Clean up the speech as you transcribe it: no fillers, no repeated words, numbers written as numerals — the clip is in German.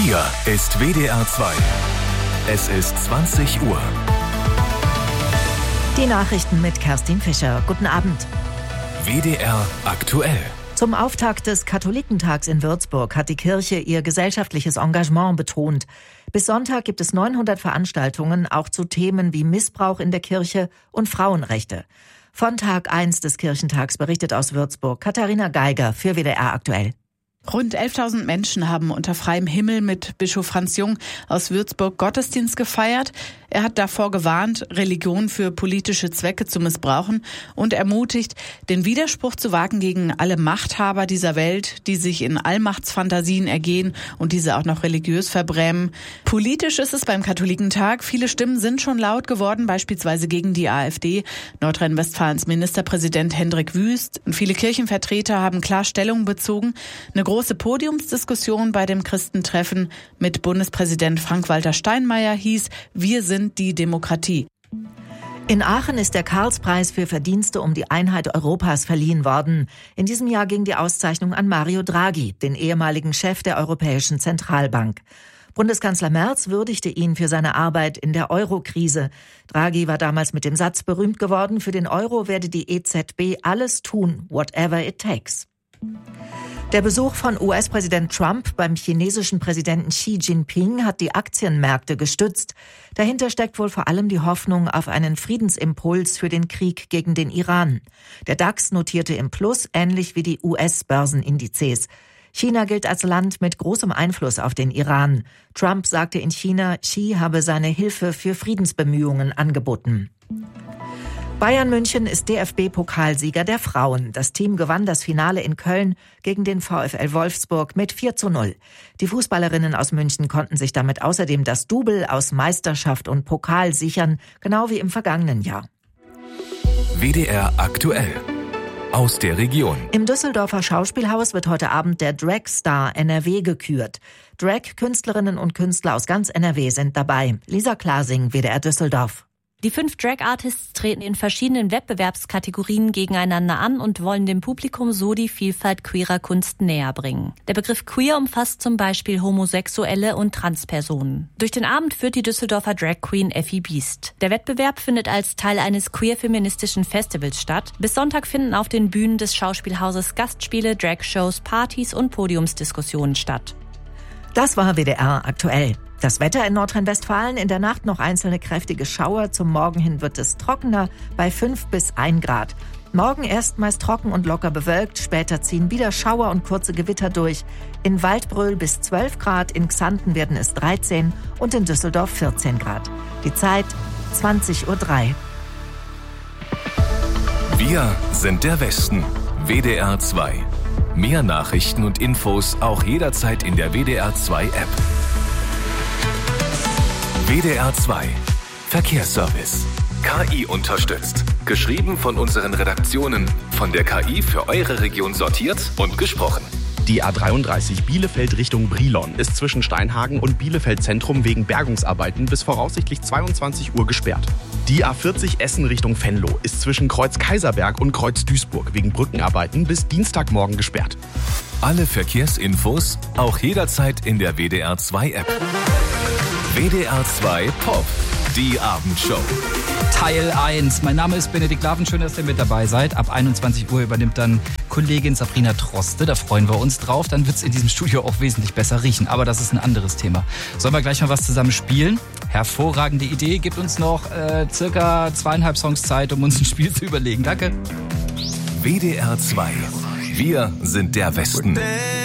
Hier ist WDR 2. Es ist 20 Uhr. Die Nachrichten mit Kerstin Fischer. Guten Abend. WDR aktuell. Zum Auftakt des Katholikentags in Würzburg hat die Kirche ihr gesellschaftliches Engagement betont. Bis Sonntag gibt es 900 Veranstaltungen, auch zu Themen wie Missbrauch in der Kirche und Frauenrechte. Von Tag 1 des Kirchentags berichtet aus Würzburg Katharina Geiger für WDR aktuell. Rund 11.000 Menschen haben unter freiem Himmel mit Bischof Franz Jung aus Würzburg Gottesdienst gefeiert. Er hat davor gewarnt, Religion für politische Zwecke zu missbrauchen und ermutigt, den Widerspruch zu wagen gegen alle Machthaber dieser Welt, die sich in Allmachtsfantasien ergehen und diese auch noch religiös verbrämen. Politisch ist es beim Katholikentag. Viele Stimmen sind schon laut geworden, beispielsweise gegen die AfD. Nordrhein-Westfalens Ministerpräsident Hendrik Wüst und viele Kirchenvertreter haben klar Stellung bezogen. Eine große Podiumsdiskussion bei dem Christentreffen mit Bundespräsident Frank-Walter Steinmeier hieß: Wir sind die Demokratie. In Aachen ist der Karlspreis für Verdienste um die Einheit Europas verliehen worden. In diesem Jahr ging die Auszeichnung an Mario Draghi, den ehemaligen Chef der Europäischen Zentralbank. Bundeskanzler Merz würdigte ihn für seine Arbeit in der Euro-Krise. Draghi war damals mit dem Satz berühmt geworden: Für den Euro werde die EZB alles tun, whatever it takes. Der Besuch von US-Präsident Trump beim chinesischen Präsidenten Xi Jinping hat die Aktienmärkte gestützt. Dahinter steckt wohl vor allem die Hoffnung auf einen Friedensimpuls für den Krieg gegen den Iran. Der DAX notierte im Plus, ähnlich wie die US-Börsenindizes. China gilt als Land mit großem Einfluss auf den Iran. Trump sagte in China, Xi habe seine Hilfe für Friedensbemühungen angeboten. Bayern München ist DFB-Pokalsieger der Frauen. Das Team gewann das Finale in Köln gegen den VfL Wolfsburg mit 4:0. Die Fußballerinnen aus München konnten sich damit außerdem das Double aus Meisterschaft und Pokal sichern, genau wie im vergangenen Jahr. WDR aktuell. Aus der Region. Im Düsseldorfer Schauspielhaus wird heute Abend der Drag-Star NRW gekürt. Drag-Künstlerinnen und Künstler aus ganz NRW sind dabei. Lisa Klasing, WDR Düsseldorf. Die 5 Drag-Artists treten in verschiedenen Wettbewerbskategorien gegeneinander an und wollen dem Publikum so die Vielfalt queerer Kunst näher bringen. Der Begriff queer umfasst zum Beispiel Homosexuelle und Transpersonen. Durch den Abend führt die Düsseldorfer Drag Queen Effi Biest. Der Wettbewerb findet als Teil eines queer-feministischen Festivals statt. Bis Sonntag finden auf den Bühnen des Schauspielhauses Gastspiele, Dragshows, Partys und Podiumsdiskussionen statt. Das war WDR aktuell. Das Wetter in Nordrhein-Westfalen: in der Nacht noch einzelne kräftige Schauer. Zum Morgen hin wird es trockener bei 5 bis 1 Grad. Morgen erst meist trocken und locker bewölkt. Später ziehen wieder Schauer und kurze Gewitter durch. In Waldbröl bis 12 Grad, in Xanten werden es 13 und in Düsseldorf 14 Grad. Die Zeit 20:03 Uhr. Wir sind der Westen. WDR 2. Mehr Nachrichten und Infos auch jederzeit in der WDR 2 App. WDR 2 Verkehrsservice. KI unterstützt. Geschrieben von unseren Redaktionen. Von der KI für eure Region sortiert und gesprochen. Die A33 Bielefeld Richtung Brilon ist zwischen Steinhagen und Bielefeld Zentrum wegen Bergungsarbeiten bis voraussichtlich 22 Uhr gesperrt. Die A40 Essen Richtung Venlo ist zwischen Kreuz Kaiserberg und Kreuz Duisburg wegen Brückenarbeiten bis Dienstagmorgen gesperrt. Alle Verkehrsinfos auch jederzeit in der WDR 2 App. WDR 2 Pop, die Abendshow. Teil 1. Mein Name ist Benedikt Laven, schön, dass ihr mit dabei seid. Ab 21 Uhr übernimmt dann Kollegin Sabrina Troste, da freuen wir uns drauf. Dann wird es in diesem Studio auch wesentlich besser riechen, aber das ist ein anderes Thema. Sollen wir gleich mal was zusammen spielen? Hervorragende Idee, gibt uns noch circa 2,5 Songs Zeit, um uns ein Spiel zu überlegen. Danke. WDR 2. Wir sind der Westen.